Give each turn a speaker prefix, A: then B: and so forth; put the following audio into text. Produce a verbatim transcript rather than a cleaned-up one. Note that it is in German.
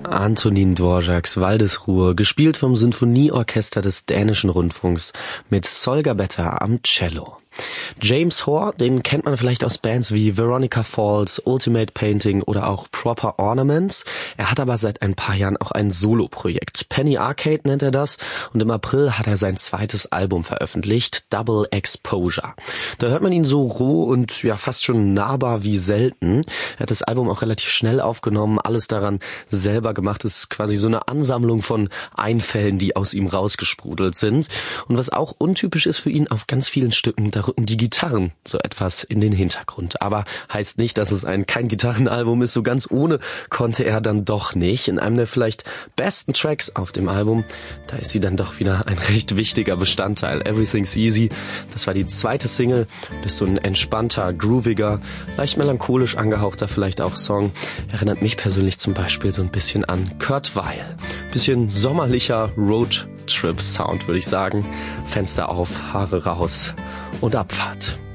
A: Antonín Dvořáks Waldesruhe, gespielt vom Sinfonieorchester des Dänischen Rundfunks mit Solga Betta am Cello. James Hoare, den kennt man vielleicht aus Bands wie Veronica Falls, Ultimate Painting oder auch Proper Ornaments. Er hat aber seit ein paar Jahren auch ein Soloprojekt. Penny Arcade nennt er das, und im April hat er sein zweites Album veröffentlicht, Double Exposure. Da hört man ihn so roh und ja fast schon nahbar wie selten. Er hat das Album auch relativ schnell aufgenommen, alles daran selber gemacht. Es ist quasi so eine Ansammlung von Einfällen, die aus ihm rausgesprudelt sind. Und was auch untypisch ist für ihn, auf ganz vielen Stücken, da rücken die Gitarren so etwas in den Hintergrund. Aber heißt nicht, dass es ein kein Gitarrenalbum ist. So ganz ohne konnte er dann doch nicht. In einem der vielleicht besten Tracks auf dem Album, da ist sie dann doch wieder ein recht wichtiger Bestandteil. Everything's Easy, das war die zweite Single. Das ist so ein entspannter, grooviger, leicht melancholisch angehauchter vielleicht auch Song. Erinnert mich persönlich zum Beispiel so ein bisschen an Kurt Weill. Bisschen sommerlicher Roadtrip-Sound, würde ich sagen. Fenster auf, Haare raus und Abfahrt.